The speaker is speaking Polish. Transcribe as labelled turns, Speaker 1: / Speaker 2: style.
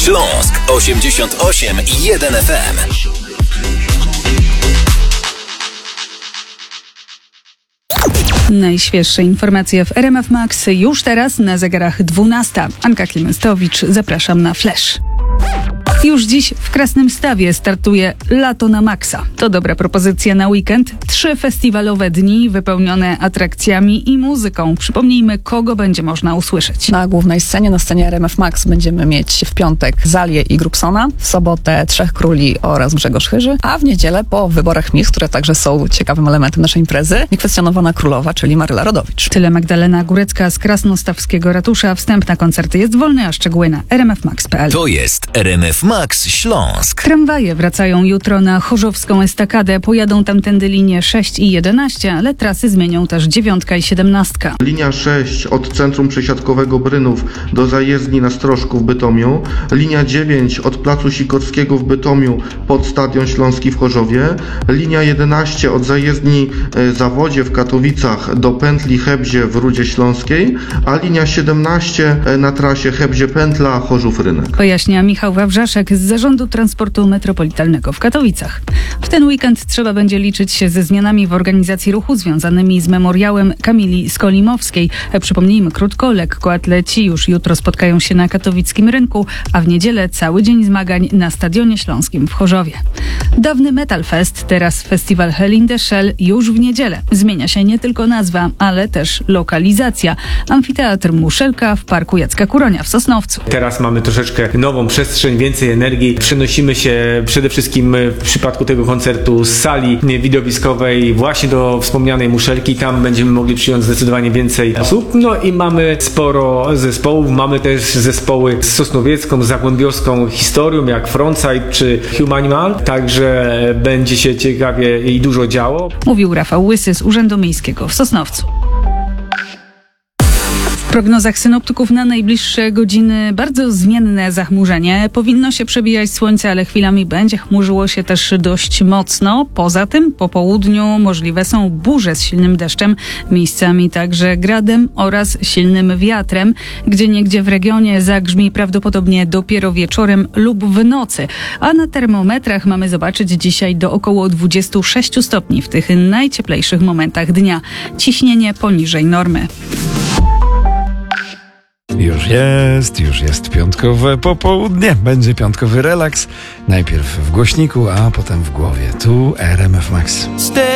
Speaker 1: Śląsk 88,1 FM.
Speaker 2: Najświeższe informacje w RMF Max już teraz na zegarach 12. Anka Klimenstowicz, zapraszam na Flash. Już dziś w Krasnymstawie startuje Lato na Maxa. To dobra propozycja na weekend. 3 festiwalowe dni wypełnione atrakcjami i muzyką. Przypomnijmy, kogo będzie można usłyszeć.
Speaker 3: Na głównej scenie, na scenie RMF Max będziemy mieć w piątek Zalię i Grubsona, w sobotę Trzech Króli oraz Grzegorz Chyży, a w niedzielę po wyborach Miss, które także są ciekawym elementem naszej imprezy, niekwestionowana królowa, czyli Maryla Rodowicz.
Speaker 2: Tyle Magdalena Górecka z Krasnostawskiego Ratusza. Wstęp na koncerty jest wolny, a szczegóły na rmfmax.pl.
Speaker 1: To jest RMF Max Śląsk.
Speaker 2: Tramwaje wracają jutro na Chorzowską Estakadę. Pojadą tamtędy linie 6 i 11, ale trasy zmienią też 9 i 17.
Speaker 4: Linia 6 od Centrum Przesiadkowego Brynów do zajezdni na Strożku w Bytomiu. Linia 9 od Placu Sikorskiego w Bytomiu pod Stadion Śląski w Chorzowie. Linia 11 od zajezdni Zawodzie w Katowicach do pętli Chebzie w Rudzie Śląskiej, a linia 17 na trasie Chebzie-Pętla Chorzów-Rynek.
Speaker 2: Pojaśnia Michał Wawrzaszek z Zarządu Transportu Metropolitalnego w Katowicach. W ten weekend trzeba będzie liczyć się ze zmianami w organizacji ruchu związanymi z memoriałem Kamili Skolimowskiej. Przypomnijmy krótko, lekkoatleci już jutro spotkają się na katowickim rynku, a w niedzielę cały dzień zmagań na Stadionie Śląskim w Chorzowie. Dawny Metal Fest, teraz festiwal Hell in the Shell już w niedzielę. Zmienia się nie tylko nazwa, ale też lokalizacja. Amfiteatr Muszelka w Parku Jacka Kuronia w Sosnowcu.
Speaker 5: Teraz mamy troszeczkę nową przestrzeń, więcej energii. Przenosimy się przede wszystkim w przypadku tego koncertu z sali widowiskowej właśnie do wspomnianej Muszelki. Tam będziemy mogli przyjąć zdecydowanie więcej osób. No i mamy sporo zespołów. Mamy też zespoły z Sosnowiecką, z Zagłębiowską historią, jak Frontside czy Humanimal. Także będzie się ciekawie i dużo działo.
Speaker 2: Mówił Rafał Łysy z Urzędu Miejskiego w Sosnowcu. W prognozach synoptyków na najbliższe godziny bardzo zmienne zachmurzenie. Powinno się przebijać słońce, ale chwilami będzie chmurzyło się też dość mocno. Poza tym po południu możliwe są burze z silnym deszczem, miejscami także gradem oraz silnym wiatrem. Gdzieniegdzie w regionie zagrzmi prawdopodobnie dopiero wieczorem lub w nocy. A na termometrach mamy zobaczyć dzisiaj do około 26 stopni w tych najcieplejszych momentach dnia. Ciśnienie poniżej normy.
Speaker 6: Już jest piątkowe popołudnie. Będzie piątkowy relaks. Najpierw w głośniku, a potem w głowie. Tu RMF Max.